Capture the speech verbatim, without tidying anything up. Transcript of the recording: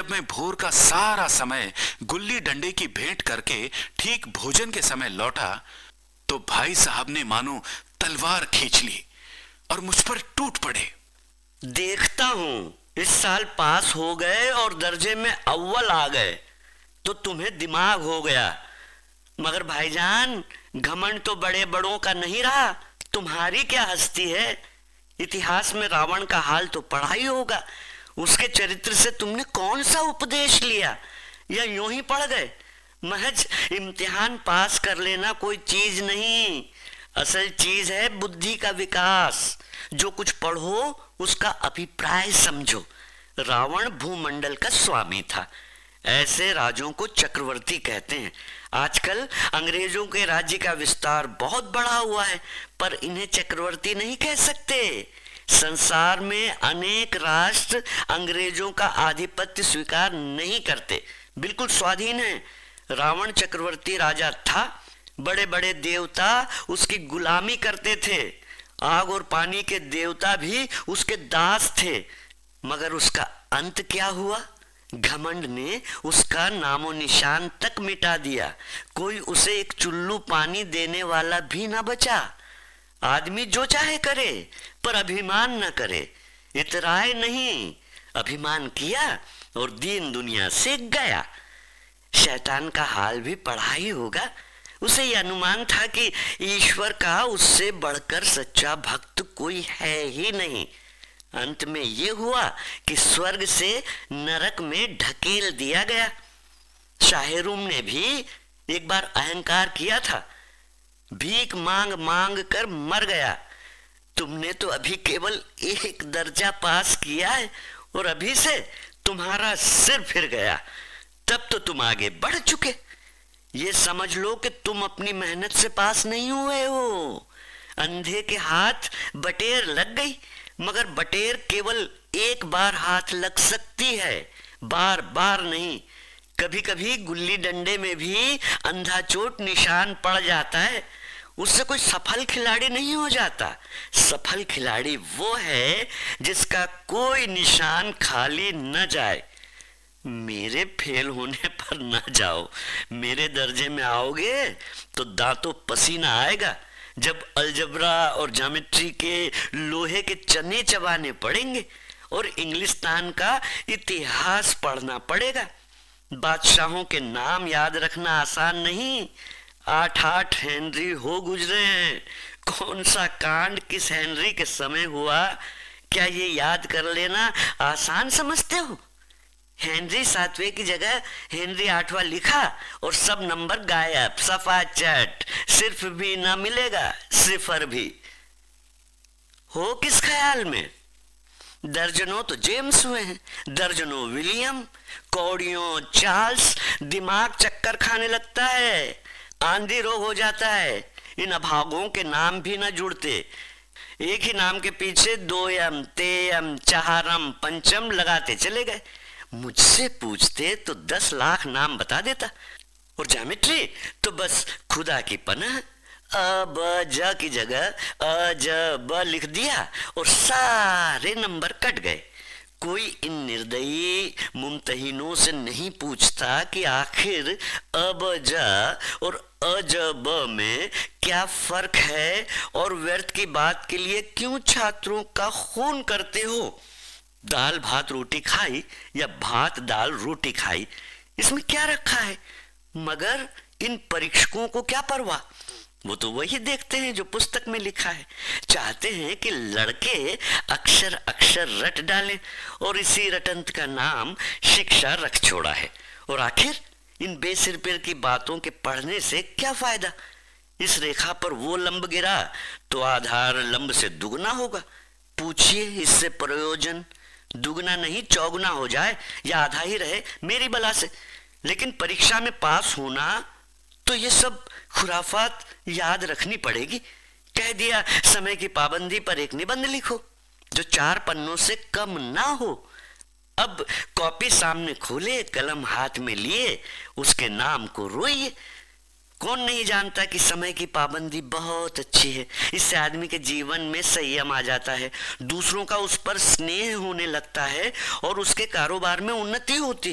जब मैं भोर का सारा समय गुल्ली डंडे की भेंट करके ठीक भोजन के समय लौटा तो भाई साहब ने मानो तलवार खींच ली और मुझ पर टूट पड़े। देखता हूँ इस साल पास हो गए और दर्जे में अव्वल आ गए तो तुम्हें दिमाग हो गया, मगर भाईजान घमंड तो बड़े बड़ों का नहीं रहा, तुम्हारी क्या हस्ती है। इतिहास में रावण का हाल तो पढ़ा ही होगा, उसके चरित्र से तुमने कौन सा उपदेश लिया या यूं ही पढ़ गए। महज इम्तिहान पास कर लेना कोई चीज नहीं, असल चीज है बुद्धि का विकास। जो कुछ पढ़ो उसका अभिप्राय समझो। रावण भूमंडल का स्वामी था, ऐसे राजों को चक्रवर्ती कहते हैं। आजकल अंग्रेजों के राज्य का विस्तार बहुत बढ़ा हुआ है, पर इन्हें चक्रवर्ती नहीं कह सकते। संसार में अनेक राष्ट्र अंग्रेजों का आधिपत्य स्वीकार नहीं करते, बिल्कुल स्वाधीन है। रावण चक्रवर्ती राजा था, बड़े बड़े देवता उसकी गुलामी करते थे, आग और पानी के देवता भी उसके दास थे। मगर उसका अंत क्या हुआ? घमंड ने उसका नामो निशान तक मिटा दिया, कोई उसे एक चुल्लू पानी देने वाला भी ना बचा। आदमी जो चाहे करे पर अभिमान न करे, इतराए नहीं। अभिमान किया और दीन दुनिया से गया। शैतान का हाल भी पढ़ा ही होगा, उसे यह अनुमान था कि ईश्वर का उससे बढ़कर सच्चा भक्त कोई है ही नहीं। अंत में यह हुआ कि स्वर्ग से नरक में ढकेल दिया गया। शाहरुम ने भी एक बार अहंकार किया था, भीख मांग मांग कर मर गया। तुमने तो अभी केवल एक दर्जा पास किया है और अभी से तुम्हारा सिर फिर गया, तब तो तुम आगे बढ़ चुके। ये समझ लो कि तुम अपनी मेहनत से पास नहीं हुए हो। अंधे के हाथ बटेर लग गई, मगर बटेर केवल एक बार हाथ लग सकती है, बार बार नहीं। कभी कभी गुल्ली डंडे में भी अंधा चोट निशान पड़ जाता है, उससे कोई सफल खिलाड़ी नहीं हो जाता। सफल खिलाड़ी वो है जिसका कोई निशान खाली न जाए। मेरे फेल होने पर न जाओ, मेरे दर्जे में आओगे तो दांतों पसीना आएगा, जब अलजबरा और ज्योमेट्री के लोहे के चने चबाने पड़ेंगे और इंग्लिस्तान का इतिहास पढ़ना पड़ेगा। बादशाहों के नाम याद रखना आसान नहीं। आठ आठ हेनरी हो गुजरे हैं, कौन सा कांड किस हेनरी के समय हुआ, क्या ये याद कर लेना आसान समझते हो? हेनरी सातवें की जगह हेनरी आठवां लिखा और सब नंबर गायब, सफा चट, सिर्फ भी ना मिलेगा, सिफर भी। हो किस ख्याल में? दर्जनों तो जेम्स हुए हैं, दर्जनों विलियम, कौड़ियों चार्ल्स। दिमाग चक्कर खाने लगता है, आंधी रोग हो जाता है। इन अभागों के नाम भी ना जुड़ते, एक ही नाम के पीछे दो यम तेयम चारम पंचम लगाते चले गए। मुझसे पूछते तो दस लाख नाम बता देता, और ज्योमेट्री तो बस खुदा की पनाह। अ ब ज की जगह अ ज ब लिख दिया और सारे नंबर कट गए। कोई इन निर्दयी मुमतहिनों से नहीं पूछता कि आखिर अ ब ज और अ ज ब में क्या फर्क है, और व्यर्थ की बात के लिए क्यों छात्रों का खून करते हो। दाल भात रोटी खाई या भात दाल रोटी खाई, इसमें क्या रखा है। मगर इन परीक्षकों को क्या परवाह, वो तो वही देखते हैं जो पुस्तक में लिखा है। चाहते हैं कि लड़के अक्षर अक्षर रट डालें, और इसी रटंत का नाम शिक्षा रख छोड़ा है। और आखिर इन बेसिर पैर की बातों के पढ़ने से क्या फायदा। इस रेखा पर वो लंब गिरा तो आधार लंब से दुगना होगा। पूछिए इससे प्रयोजन, दुगना नहीं चौगुना हो जाए या आधा ही रहे मेरी बला से। लेकिन परीक्षा में पास होना तो ये सब खुराफात याद रखनी पड़ेगी। कह दिया समय की पाबंदी पर एक निबंध लिखो जो चार पन्नों से कम ना हो। अब कॉपी सामने खोले, कलम हाथ में लिए, उसके नाम को रोइए। कौन नहीं जानता कि समय की पाबंदी बहुत अच्छी है, इससे आदमी के जीवन में संयम आ जाता है, दूसरों का उस पर स्नेह होने लगता है और उसके कारोबार में उन्नति होती है।